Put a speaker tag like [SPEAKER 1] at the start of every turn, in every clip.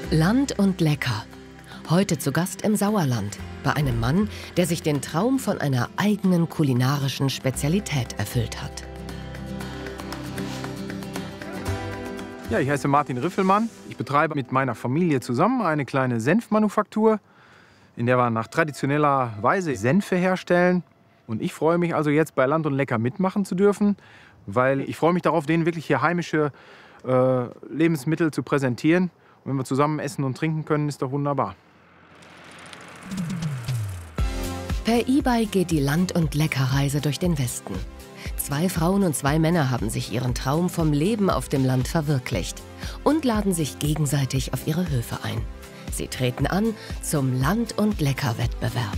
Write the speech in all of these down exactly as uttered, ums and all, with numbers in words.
[SPEAKER 1] Land und lecker. Heute zu Gast im Sauerland bei einem Mann, der sich den Traum von einer eigenen kulinarischen Spezialität erfüllt hat.
[SPEAKER 2] Ja, ich heiße Martin Riffelmann. Ich betreibe mit meiner Familie zusammen eine kleine Senfmanufaktur, in der wir nach traditioneller Weise Senfe herstellen. Und ich freue mich also jetzt bei Land und Lecker mitmachen zu dürfen, weil ich freue mich darauf, denen wirklich hier heimische äh, Lebensmittel zu präsentieren. Und wenn wir zusammen essen und trinken können, ist doch wunderbar.
[SPEAKER 1] Per E-Bike geht die Land- und Leckerreise durch den Westen. Zwei Frauen und zwei Männer haben sich ihren Traum vom Leben auf dem Land verwirklicht und laden sich gegenseitig auf ihre Höfe ein. Sie treten an zum Land- und Lecker-Wettbewerb.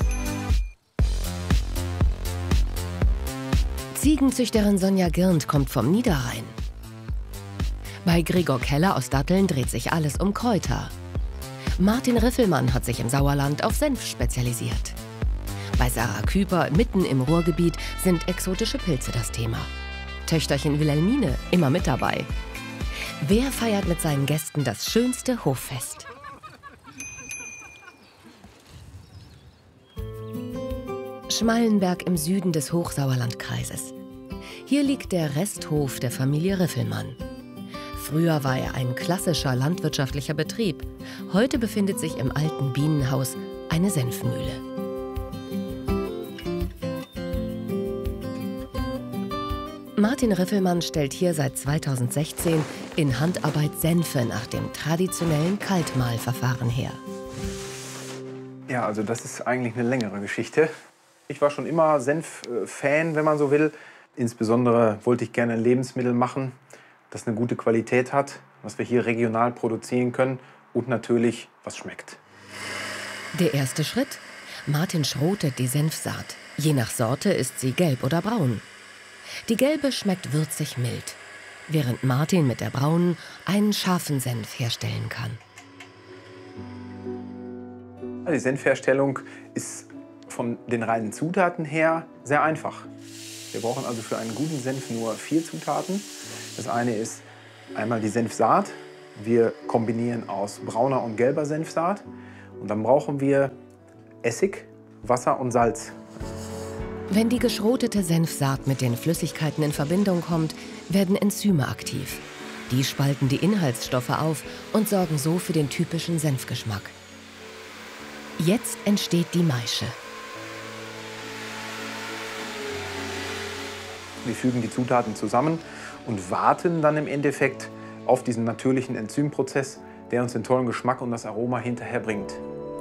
[SPEAKER 1] Ziegenzüchterin Sonja Girnd kommt vom Niederrhein. Bei Gregor Keller aus Datteln dreht sich alles um Kräuter. Martin Riffelmann hat sich im Sauerland auf Senf spezialisiert. Bei Sarah Küper, mitten im Ruhrgebiet, sind exotische Pilze das Thema. Töchterchen Wilhelmine immer mit dabei. Wer feiert mit seinen Gästen das schönste Hoffest? Schmallenberg im Süden des Hochsauerlandkreises. Hier liegt der Resthof der Familie Riffelmann. Früher war er ein klassischer landwirtschaftlicher Betrieb. Heute befindet sich im alten Bienenhaus eine Senfmühle. Martin Riffelmann stellt hier seit zweitausendsechzehn in Handarbeit Senfe nach dem traditionellen Kaltmahlverfahren her.
[SPEAKER 2] Ja, also das ist eigentlich eine längere Geschichte. Ich war schon immer Senf-Fan, wenn man so will. Insbesondere wollte ich gerne ein Lebensmittel machen, das eine gute Qualität hat, was wir hier regional produzieren können und natürlich was schmeckt.
[SPEAKER 1] Der erste Schritt? Martin schrotet die Senfsaat. Je nach Sorte ist sie gelb oder braun. Die gelbe schmeckt würzig mild, während Martin mit der braunen einen scharfen Senf herstellen kann.
[SPEAKER 2] Die Senfherstellung ist von den reinen Zutaten her sehr einfach. Wir brauchen also für einen guten Senf nur vier Zutaten. Das eine ist einmal die Senfsaat. Wir kombinieren aus brauner und gelber Senfsaat. Und dann brauchen wir Essig, Wasser und Salz.
[SPEAKER 1] Wenn die geschrotete Senfsaat mit den Flüssigkeiten in Verbindung kommt, werden Enzyme aktiv. Die spalten die Inhaltsstoffe auf und sorgen so für den typischen Senfgeschmack. Jetzt entsteht die Maische.
[SPEAKER 2] Wir fügen die Zutaten zusammen und warten dann im Endeffekt auf diesen natürlichen Enzymprozess, der uns den tollen Geschmack und das Aroma hinterher bringt.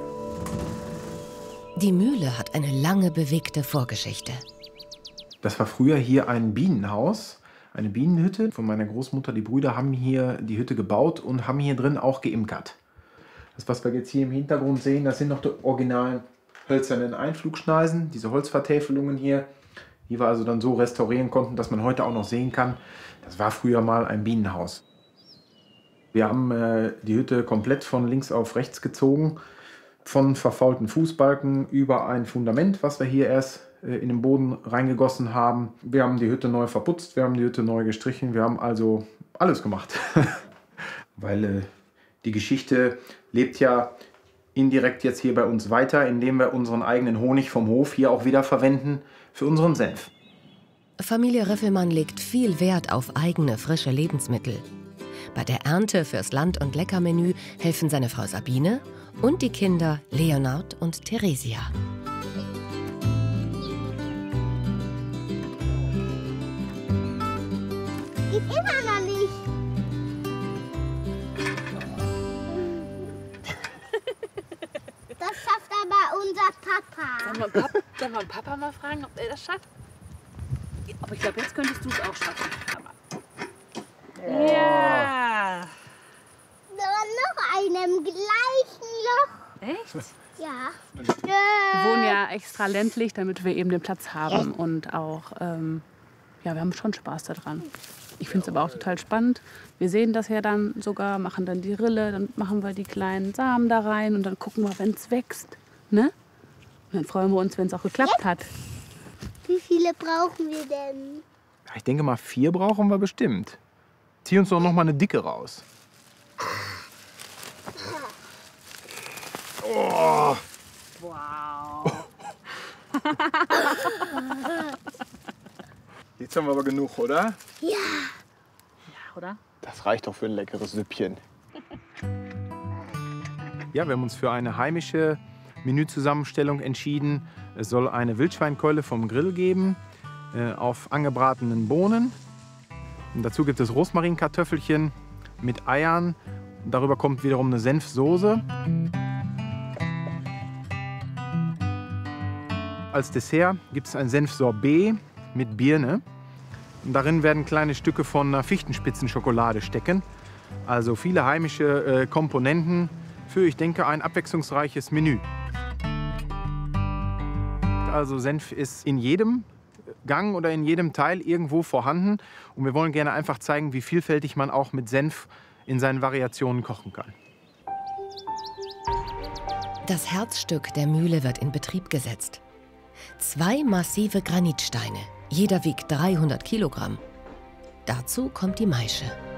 [SPEAKER 1] Die Mühle hat eine lange bewegte Vorgeschichte.
[SPEAKER 2] Das war früher hier ein Bienenhaus, eine Bienenhütte. Von meiner Großmutter, die Brüder haben hier die Hütte gebaut und haben hier drin auch geimkert. Das, was wir jetzt hier im Hintergrund sehen, das sind noch die originalen hölzernen Einflugschneisen, diese Holzvertäfelungen hier, die wir also dann so restaurieren konnten, dass man heute auch noch sehen kann, das war früher mal ein Bienenhaus. Wir haben äh, die Hütte komplett von links auf rechts gezogen, von verfaulten Fußbalken über ein Fundament, was wir hier erst äh, in den Boden reingegossen haben. Wir haben die Hütte neu verputzt, wir haben die Hütte neu gestrichen, wir haben also alles gemacht. Weil äh, die Geschichte lebt ja indirekt jetzt hier bei uns weiter, indem wir unseren eigenen Honig vom Hof hier auch wieder verwenden für unseren Senf.
[SPEAKER 1] Familie Riffelmann legt viel Wert auf eigene, frische Lebensmittel. Bei der Ernte fürs Land- und Leckermenü helfen seine Frau Sabine und die Kinder Leonard und Theresia.
[SPEAKER 3] Geht immer noch nicht. Das schafft aber unser Papa.
[SPEAKER 4] Sollen wir, Pap Sollen wir Papa mal fragen, ob er das schafft? Aber ich glaube, jetzt könntest du es auch schaffen. Aber ja.
[SPEAKER 3] Da war noch einem gleichen Loch.
[SPEAKER 4] Echt?
[SPEAKER 3] Ja.
[SPEAKER 4] Wir wohnen ja extra ländlich, damit wir eben den Platz haben und auch, ähm, ja, wir haben schon Spaß daran. Ich finde es aber auch total spannend. Wir sehen das ja dann sogar, machen dann die Rille, dann machen wir die kleinen Samen da rein und dann gucken wir, wenn es wächst. Ne? Und dann freuen wir uns, wenn es auch geklappt hat.
[SPEAKER 3] Wie viele brauchen wir denn?
[SPEAKER 2] Ich denke mal, vier brauchen wir bestimmt. Zieh uns doch noch mal eine dicke raus. Oh.
[SPEAKER 4] Wow.
[SPEAKER 2] Jetzt haben wir aber genug, oder?
[SPEAKER 3] Ja.
[SPEAKER 4] Ja, oder?
[SPEAKER 2] Das reicht doch für ein leckeres Süppchen. Ja, wir haben uns für eine heimische Menüzusammenstellung entschieden. Es soll eine Wildschweinkeule vom Grill geben, äh, auf angebratenen Bohnen. Und dazu gibt es Rosmarinkartoffelchen mit Eiern. Darüber kommt wiederum eine Senfsoße. Als Dessert gibt es ein Senfsorbet mit Birne. Und darin werden kleine Stücke von einer Fichtenspitzenschokolade stecken. Also viele heimische äh, Komponenten für, ich denke, ein abwechslungsreiches Menü. Also Senf ist in jedem Gang oder in jedem Teil irgendwo vorhanden. Und wir wollen gerne einfach zeigen, wie vielfältig man auch mit Senf in seinen Variationen kochen kann.
[SPEAKER 1] Das Herzstück der Mühle wird in Betrieb gesetzt. Zwei massive Granitsteine. Jeder wiegt dreihundert Kilogramm. Dazu kommt die Maische.